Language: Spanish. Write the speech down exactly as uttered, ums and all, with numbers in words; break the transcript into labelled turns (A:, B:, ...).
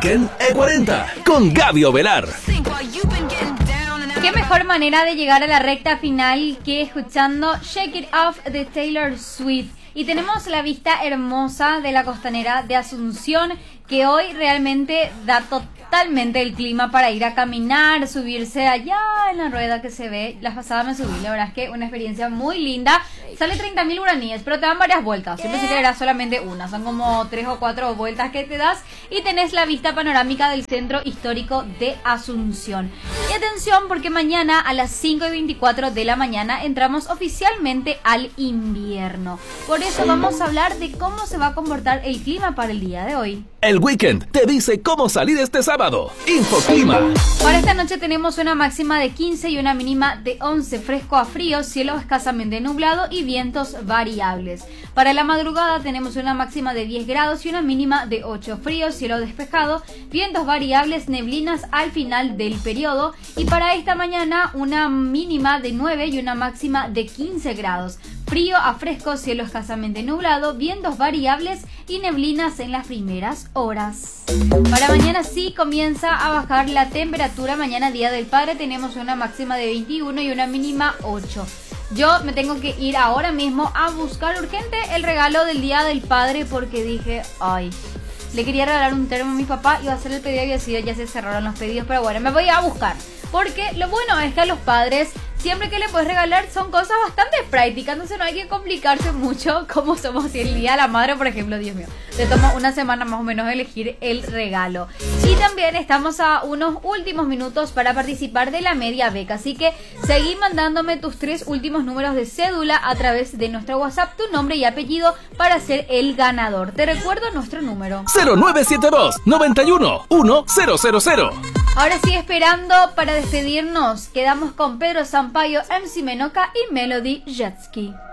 A: Weekend E cuarenta con Gaby Ovelar.
B: Qué mejor manera de llegar a la recta final que escuchando Shake It Off de Taylor Swift. Y tenemos la vista hermosa de la costanera de Asunción, que hoy realmente da totalmente el clima para ir a caminar, subirse allá en la rueda que se ve. La pasada me subí, la verdad es que una experiencia muy linda. Sale treinta mil guaraníes, pero te dan varias vueltas. Yo pensé que era solamente una, son como tres o cuatro vueltas que te das y tenés la vista panorámica del centro histórico de Asunción. Y atención, porque mañana a las cinco y veinticuatro de la mañana entramos oficialmente al invierno. Por eso vamos a hablar de cómo se va a comportar el clima para el día de hoy.
A: El Weekend te dice cómo salir este sábado. Infoclima.
B: Para esta noche tenemos una máxima de quince y una mínima de once, fresco a frío, cielo escasamente nublado y vientos variables. Para la madrugada tenemos una máxima de diez grados y una mínima de ocho, frío, cielo despejado, vientos variables, neblinas al final del periodo. Y para esta mañana una mínima de nueve y una máxima de quince grados. Frío a fresco, cielo escasamente nublado, vientos variables y neblinas en las primeras horas. Para mañana sí comienza a bajar la temperatura. Mañana, Día del Padre, tenemos una máxima de veintiuno y una mínima ocho. Yo me tengo que ir ahora mismo a buscar urgente el regalo del Día del Padre porque dije, ay, le quería regalar un termo a mi papá, iba a hacer el pedido y así ya se cerraron los pedidos, pero bueno, me voy a buscar. Porque lo bueno es que a los padres siempre que le puedes regalar son cosas bastante prácticas, entonces no hay que complicarse mucho como somos si el Día de la Madre, por ejemplo, Dios mío, te toma una semana más o menos elegir el regalo. Y también estamos a unos últimos minutos para participar de la media beca, así que seguí mandándome tus tres últimos números de cédula a través de nuestro WhatsApp, tu nombre y apellido para ser el ganador. Te recuerdo nuestro número
A: cero nueve siete dos, noventa y uno, uno cero cero cero.
B: Ahora sí, esperando para despedirnos, quedamos con Pedro Sampaio, M C Menoca y Melody Jetski.